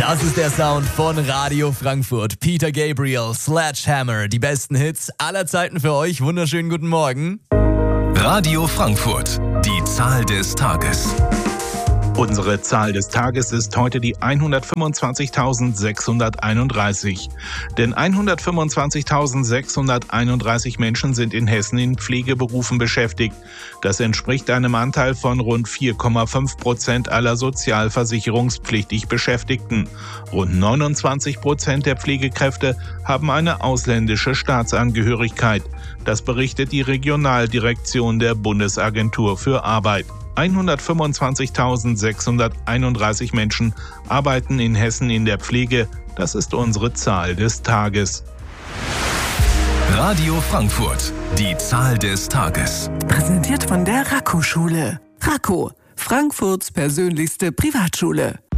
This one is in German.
Das ist der Sound von Radio Frankfurt. Peter Gabriel, Sledgehammer, die besten Hits aller Zeiten für euch. Wunderschönen guten Morgen. Radio Frankfurt, die Zahl des Tages. Unsere Zahl des Tages ist heute die 125.631. Denn 125.631 Menschen sind in Hessen in Pflegeberufen beschäftigt. Das entspricht einem Anteil von rund 4,5% aller sozialversicherungspflichtig Beschäftigten. Rund 29% der Pflegekräfte haben eine ausländische Staatsangehörigkeit. Das berichtet die Regionaldirektion der Bundesagentur für Arbeit. 125.631 Menschen arbeiten in Hessen in der Pflege. Das ist unsere Zahl des Tages. Radio Frankfurt, die Zahl des Tages. Präsentiert von der Raco-Schule. Raco, Frankfurts persönlichste Privatschule.